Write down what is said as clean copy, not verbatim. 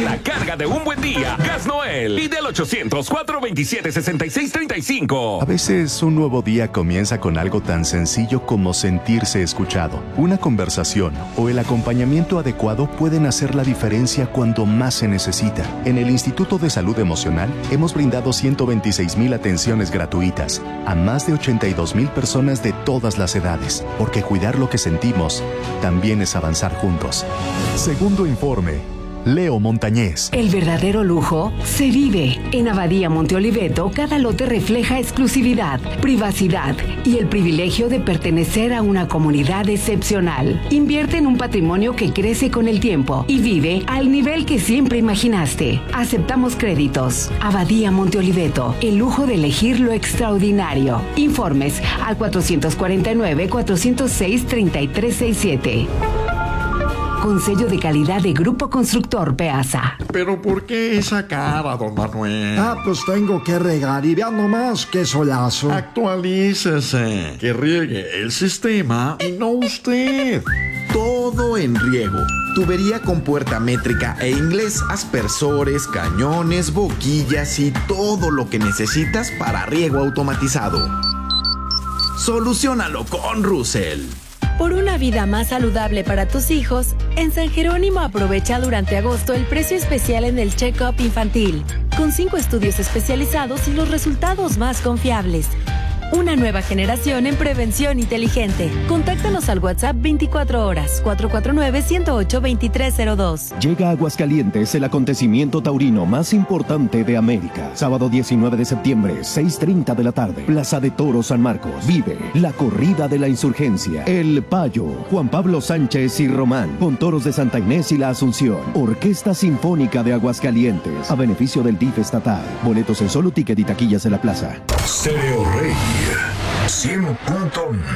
la carga de un buen día. Gas Noel. Pide al 800-427-6635. A veces un nuevo día comienza con algo tan sencillo como sentirse escuchado. Una conversación o el acompañamiento adecuado pueden hacer la diferencia cuando más se necesita. En el Instituto de Salud Emocional hemos brindado 126,000 atenciones gratuitas a más de 82,000 personas de todas las edades, porque cuidar lo que sentimos también es avanzar juntos. Segundo informe. Leo Montañez. El verdadero lujo se vive. En Abadía Monte Oliveto, cada lote refleja exclusividad, privacidad y el privilegio de pertenecer a una comunidad excepcional. Invierte en un patrimonio que crece con el tiempo y vive al nivel que siempre imaginaste. Aceptamos créditos. Abadía Monte Oliveto, el lujo de elegir lo extraordinario. Informes al 449-406-3367. Con sello de calidad de Grupo Constructor Peasa. ¿Pero por qué esa cara, don Manuel? Pues tengo que regar y vean nomás qué solazo. Actualícese, que riegue el sistema y no usted. Todo en riego. Tubería con puerta métrica e inglés, aspersores, cañones, boquillas y todo lo que necesitas para riego automatizado. Soluciónalo con Russell. Por una vida más saludable para tus hijos, en San Jerónimo aprovecha durante agosto el precio especial en el check-up infantil, con 5 estudios especializados y los resultados más confiables. Una nueva generación en prevención inteligente. Contáctanos al WhatsApp 24 horas, 449-108-2302. Llega a Aguascalientes el acontecimiento taurino más importante de América. Sábado 19 de septiembre, 6:30 de la tarde. Plaza de Toros San Marcos. Vive la corrida de la insurgencia. El Payo, Juan Pablo Sánchez y Román. Con toros de Santa Inés y la Asunción. Orquesta Sinfónica de Aguascalientes. A beneficio del DIF estatal. Boletos en Solo Ticket y taquillas en la plaza. Stereo Rey 100.9